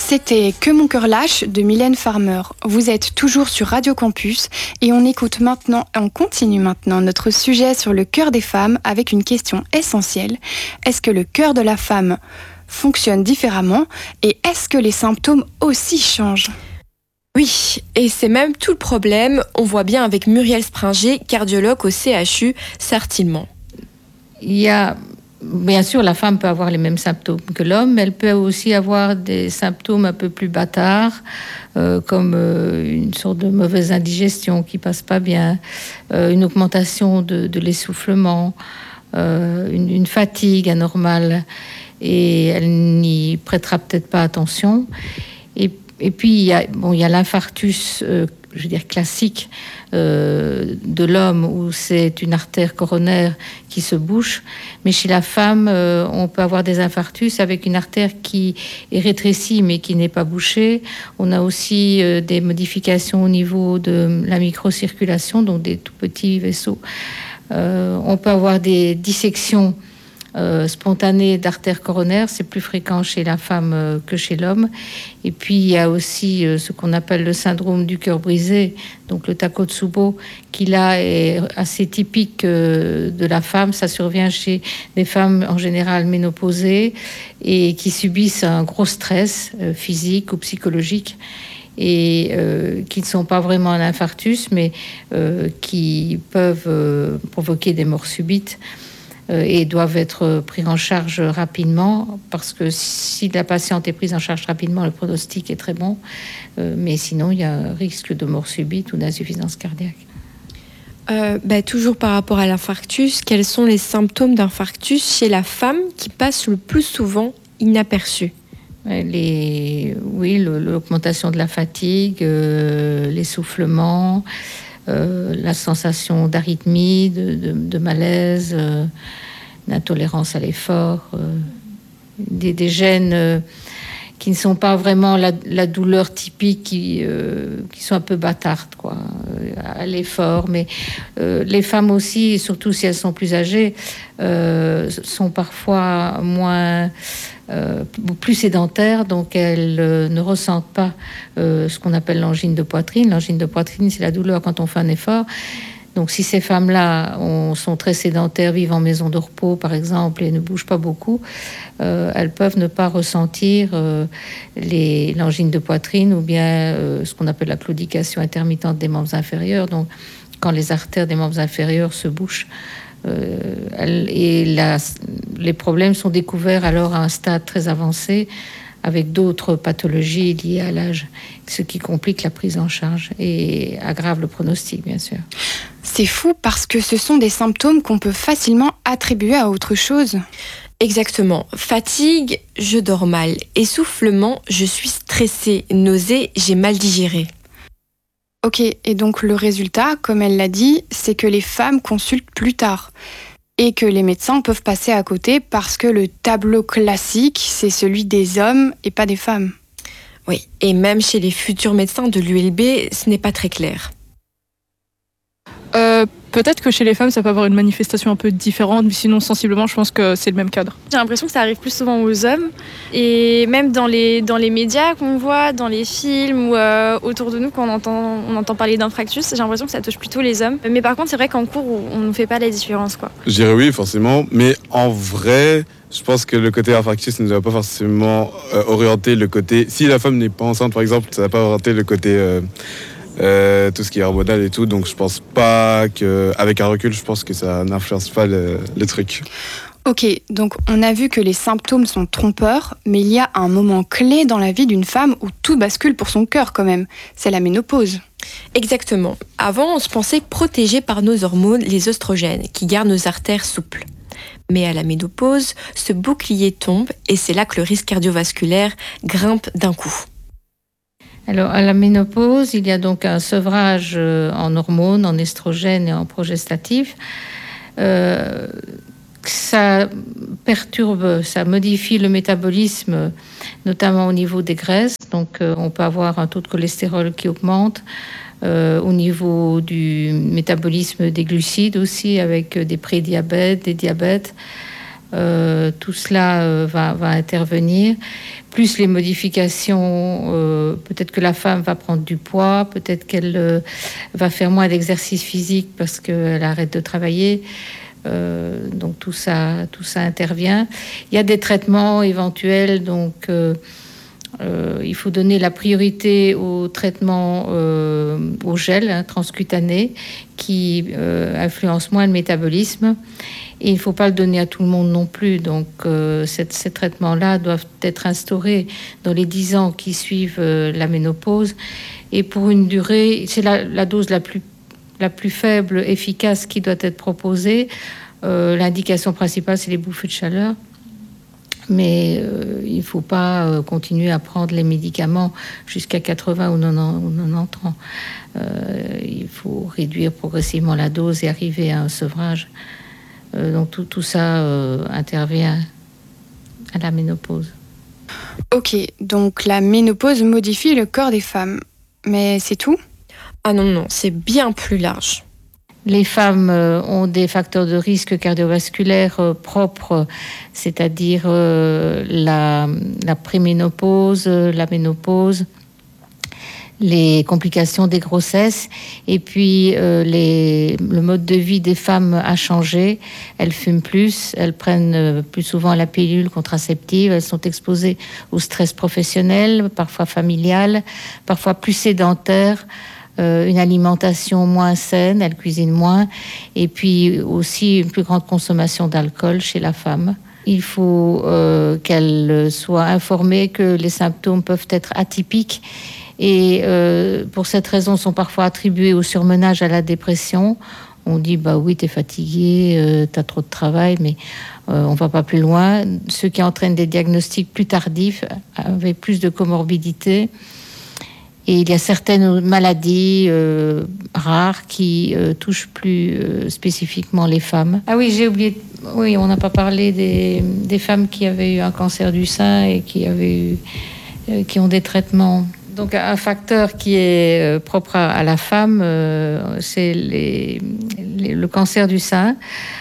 C'était Que mon cœur lâche de Mylène Farmer. Vous êtes toujours sur Radio Campus et on continue maintenant notre sujet sur le cœur des femmes avec une question essentielle. Est-ce que le cœur de la femme fonctionne différemment et est-ce que les symptômes aussi changent ? Oui, et c'est même tout le problème. On voit bien avec Muriel Springer, cardiologue au CHU Sarthe-Ilmont. Il y a, bien sûr, la femme peut avoir les mêmes symptômes que l'homme, mais elle peut aussi avoir des symptômes un peu plus bâtards, comme une sorte de mauvaise indigestion qui passe pas bien, une augmentation de l'essoufflement, une fatigue anormale, et elle n'y prêtera peut-être pas attention. Et puis, il y a l'infarctus, je veux dire classique, de l'homme, où c'est une artère coronaire qui se bouche. Mais chez la femme, on peut avoir des infarctus avec une artère qui est rétrécie, mais qui n'est pas bouchée. On a aussi des modifications au niveau de la microcirculation, donc des tout petits vaisseaux. On peut avoir des dissections spontanée d'artères coronaires, c'est plus fréquent chez la femme que chez l'homme. Et puis il y a aussi ce qu'on appelle le syndrome du cœur brisé, donc le Takotsubo, qui là est assez typique de la femme. Ça survient chez des femmes en général ménopausées et qui subissent un gros stress physique ou psychologique, et qui ne sont pas vraiment un infarctus, mais qui peuvent provoquer des morts subites. Et doivent être pris en charge rapidement, parce que si la patiente est prise en charge rapidement, le pronostic est très bon, mais sinon il y a un risque de mort subite ou d'insuffisance cardiaque. Toujours par rapport à l'infarctus, quels sont les symptômes d'infarctus chez la femme qui passent le plus souvent inaperçus ? L'augmentation de la fatigue, l'essoufflement, la sensation d'arythmie, de malaise, d'intolérance à l'effort, des gènes qui ne sont pas vraiment la douleur typique, qui sont un peu bâtardes, quoi, à l'effort. Mais les femmes aussi, surtout si elles sont plus âgées, sont parfois plus sédentaires, donc elles ne ressentent pas ce qu'on appelle l'angine de poitrine. L'angine de poitrine, c'est la douleur quand on fait un effort. Donc si ces femmes-là sont très sédentaires, vivent en maison de repos par exemple, et ne bougent pas beaucoup, elles peuvent ne pas ressentir l'angine de poitrine, ou bien ce qu'on appelle la claudication intermittente des membres inférieurs, donc quand les artères des membres inférieurs se bouchent. Les problèmes sont découverts alors à un stade très avancé, avec d'autres pathologies liées à l'âge, ce qui complique la prise en charge et aggrave le pronostic, bien sûr. C'est fou parce que ce sont des symptômes qu'on peut facilement attribuer à autre chose. Exactement. Fatigue, je dors mal. Essoufflement, je suis stressée. Nausée, j'ai mal digéré. Ok, et donc le résultat, comme elle l'a dit, c'est que les femmes consultent plus tard et que les médecins peuvent passer à côté parce que le tableau classique, c'est celui des hommes et pas des femmes. Oui, et même chez les futurs médecins de l'ULB, ce n'est pas très clair. Peut-être que chez les femmes, ça peut avoir une manifestation un peu différente, mais sinon, sensiblement, je pense que c'est le même cadre. J'ai l'impression que ça arrive plus souvent aux hommes, et même dans les médias qu'on voit, dans les films ou autour de nous, quand on entend parler d'infarctus, j'ai l'impression que ça touche plutôt les hommes. Mais par contre, c'est vrai qu'en cours, on ne fait pas la différence, quoi. Je dirais oui, forcément, mais en vrai, je pense que le côté infarctus ne doit pas forcément orienter le côté... Si la femme n'est pas enceinte, par exemple, ça ne va pas orienter le côté... tout ce qui est hormonal et tout, donc je pense pas qu'avec un recul, je pense que ça n'influence pas le truc. Ok, donc on a vu que les symptômes sont trompeurs, mais il y a un moment clé dans la vie d'une femme où tout bascule pour son cœur quand même, c'est la ménopause. Exactement. Avant, on se pensait protégés par nos hormones, les oestrogènes, qui gardent nos artères souples. Mais à la ménopause, ce bouclier tombe et c'est là que le risque cardiovasculaire grimpe d'un coup. Alors, à la ménopause, il y a donc un sevrage en hormones, en estrogènes et en progestatifs. Ça perturbe, ça modifie le métabolisme, notamment au niveau des graisses. Donc, on peut avoir un taux de cholestérol qui augmente. Au niveau du métabolisme des glucides aussi, avec des prédiabètes, des diabètes. Tout cela va intervenir. Plus les modifications, peut-être que la femme va prendre du poids, peut-être qu'elle va faire moins d'exercice physique parce qu'elle arrête de travailler. Donc tout ça intervient. Il y a des traitements éventuels, donc il faut donner la priorité aux traitements au gel transcutané qui influencent moins le métabolisme. Et il ne faut pas le donner à tout le monde non plus. Donc, ces traitements-là doivent être instaurés dans les 10 ans qui suivent la ménopause. Et pour une durée, c'est la dose la plus faible, efficace qui doit être proposée. L'indication principale, c'est les bouffées de chaleur. Mais il ne faut pas continuer à prendre les médicaments jusqu'à 80 ou 90 ans. Il faut réduire progressivement la dose et arriver à un sevrage. Donc tout ça intervient à la ménopause. Ok, donc la ménopause modifie le corps des femmes. Mais c'est tout ? Ah non, c'est bien plus large. Les femmes ont des facteurs de risque cardiovasculaire propres, c'est-à-dire la préménopause, la ménopause, les complications des grossesses, et puis le mode de vie des femmes a changé. Elles fument plus, elles prennent plus souvent la pilule contraceptive, elles sont exposées au stress professionnel, parfois familial, parfois plus sédentaire, une alimentation moins saine, elles cuisinent moins, et puis aussi une plus grande consommation d'alcool chez la femme. Il faut qu'elles soient informées que les symptômes peuvent être atypiques et pour cette raison sont parfois attribués au surmenage, à la dépression. On dit bah oui, t'es fatigué, t'as trop de travail, mais on va pas plus loin. Ce qui entraîne des diagnostics plus tardifs avec plus de comorbidité. Et il y a certaines maladies rares qui touchent plus spécifiquement les femmes. Ah oui, j'ai oublié. Oui, on n'a pas parlé des femmes qui avaient eu un cancer du sein et qui ont des traitements. Donc un facteur qui est propre à la femme, c'est le cancer du sein.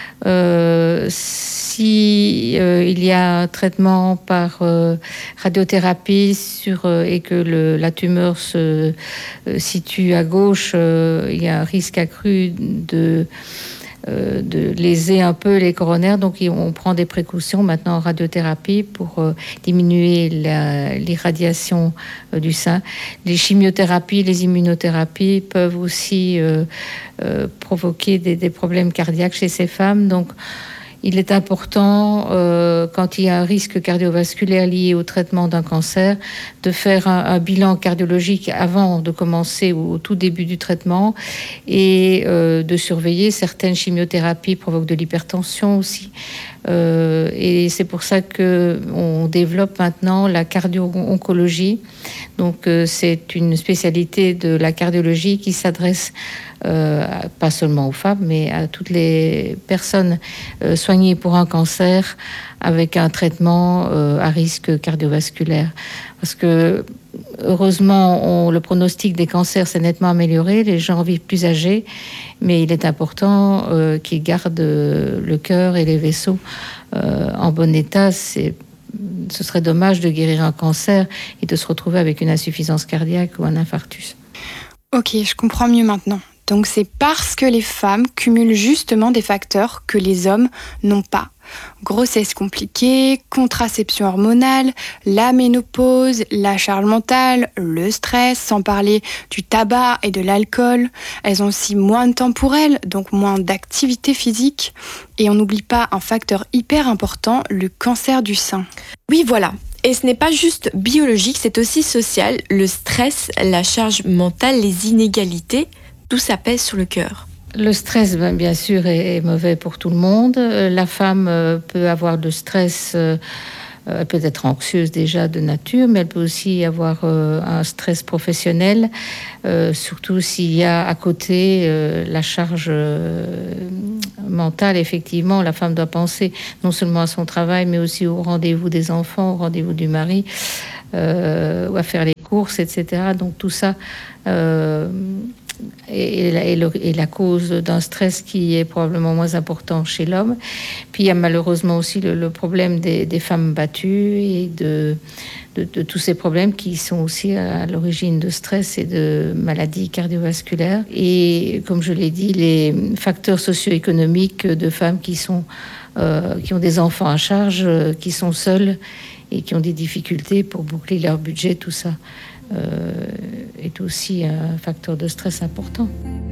Si il y a un traitement par radiothérapie et que la tumeur se situe à gauche, il y a un risque accru de léser un peu les coronaires. Donc on prend des précautions maintenant en radiothérapie pour diminuer l'irradiation du sein. Les chimiothérapies, les immunothérapies peuvent aussi provoquer des problèmes cardiaques chez ces femmes. Donc il est important, quand il y a un risque cardiovasculaire lié au traitement d'un cancer, de faire un bilan cardiologique avant de commencer au tout début du traitement et de surveiller. Certaines chimiothérapies provoquent de l'hypertension aussi. Et c'est pour ça qu'on développe maintenant la cardio-oncologie. Donc c'est une spécialité de la cardiologie qui s'adresse pas seulement aux femmes, mais à toutes les personnes soignées pour un cancer avec un traitement à risque cardiovasculaire. Parce que heureusement, le pronostic des cancers s'est nettement amélioré, les gens vivent plus âgés, mais il est important qu'ils gardent le cœur et les vaisseaux en bon état. Ce serait dommage de guérir un cancer et de se retrouver avec une insuffisance cardiaque ou un infarctus. Ok, je comprends mieux maintenant. Donc c'est parce que les femmes cumulent justement des facteurs que les hommes n'ont pas. Grossesse compliquée, contraception hormonale, la ménopause, la charge mentale, le stress, sans parler du tabac et de l'alcool. Elles ont aussi moins de temps pour elles, donc moins d'activité physique. Et on n'oublie pas un facteur hyper important, le cancer du sein. Oui, voilà. Et ce n'est pas juste biologique, c'est aussi social. Le stress, la charge mentale, les inégalités, tout ça pèse sur le cœur. Le stress, bien sûr, est mauvais pour tout le monde. La femme peut avoir de stress, elle peut être anxieuse déjà de nature, mais elle peut aussi avoir un stress professionnel, surtout s'il y a à côté la charge mentale. Effectivement, la femme doit penser non seulement à son travail, mais aussi au rendez-vous des enfants, au rendez-vous du mari, ou à faire les courses, etc. Donc tout ça est la cause d'un stress qui est probablement moins important chez l'homme. Puis il y a malheureusement aussi le problème des femmes battues et de tous ces problèmes qui sont aussi à l'origine de stress et de maladies cardiovasculaires. Et comme je l'ai dit, les facteurs socio-économiques de femmes qui ont des enfants à charge, qui sont seules et qui ont des difficultés pour boucler leur budget, tout ça est aussi un facteur de stress important.